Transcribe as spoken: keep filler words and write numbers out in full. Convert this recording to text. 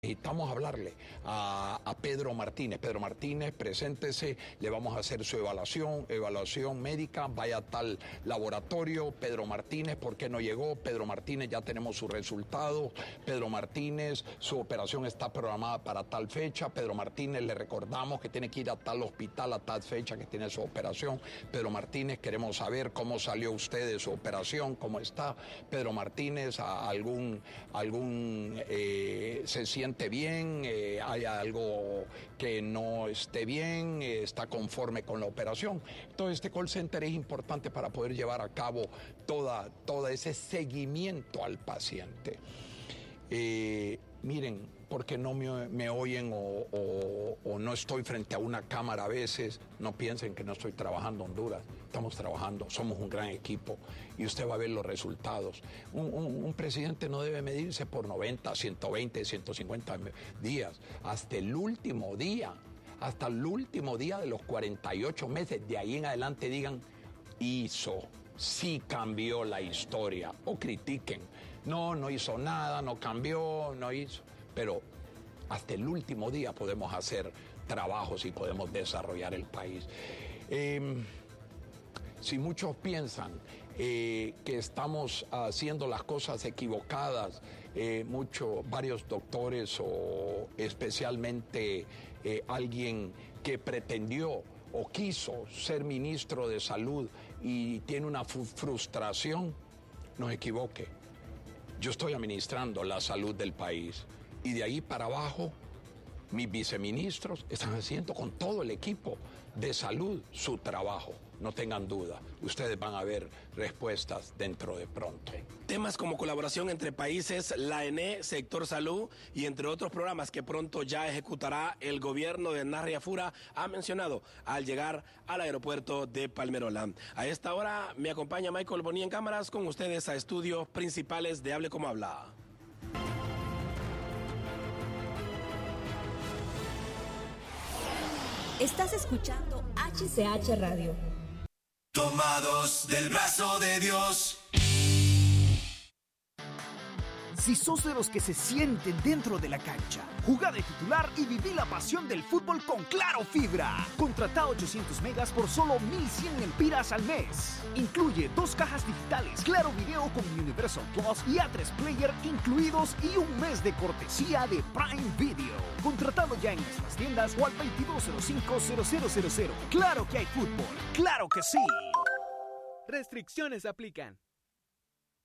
Necesitamos hablarle a, a Pedro Martínez. Pedro Martínez, preséntese, le vamos a hacer su evaluación, evaluación médica, vaya a tal laboratorio. Pedro Martínez, ¿por qué no llegó? Pedro Martínez, ya tenemos sus resultados. Pedro Martínez, su operación está programada para tal fecha. Pedro Martínez, le recordamos que tiene que ir a tal hospital a tal fecha que tiene su operación. Pedro Martínez, queremos saber cómo salió usted de su operación, cómo está. Pedro Martínez, a algún, algún eh, se siente bien, eh, hay algo que no esté bien, eh, está conforme con la operación. Todo este call center es importante para poder llevar a cabo toda, todo ese seguimiento al paciente. Eh, miren, porque no me, me oyen o, o, o no estoy frente a una cámara a veces, no piensen que no estoy trabajando en Honduras. Estamos trabajando, somos un gran equipo y usted va a ver los resultados. Un, un, un presidente no debe medirse por noventa, ciento veinte, ciento cincuenta días. Hasta el último día, hasta el último día de los cuarenta y ocho meses, de ahí en adelante digan, hizo, sí cambió la historia, o critiquen. No, no hizo nada, no cambió, no hizo. Pero hasta el último día podemos hacer trabajos y podemos desarrollar el país. Eh, si muchos piensan eh, que estamos haciendo las cosas equivocadas, eh, muchos, varios doctores o especialmente eh, alguien que pretendió o quiso ser ministro de salud y tiene una frustración, no se equivoque. Yo estoy administrando la salud del país y de ahí para abajo mis viceministros están haciendo con todo el equipo de salud su trabajo. No tengan duda, ustedes van a ver respuestas dentro de pronto. Temas como colaboración entre países, la E N E, Sector Salud y entre otros programas que pronto ya ejecutará el gobierno de Narria Fura ha mencionado al llegar al aeropuerto de Palmerola. A esta hora me acompaña Michael Bonilla en cámaras con ustedes a estudios principales de Hable Como Habla. Estás escuchando H C H Radio. Tomados del brazo de Dios. Si sos de los que se sienten dentro de la cancha, jugá de titular y viví la pasión del fútbol con Claro Fibra. Contratá ochocientos megas por solo mil cien lempiras al mes. Incluye dos cajas digitales, Claro Video con Universal Plus y A tres Player incluidos y un mes de cortesía de Prime Video. Contratado ya en nuestras tiendas o al veintidós cero cinco cero cero cero cero. Claro que hay fútbol, claro que sí. Restricciones aplican.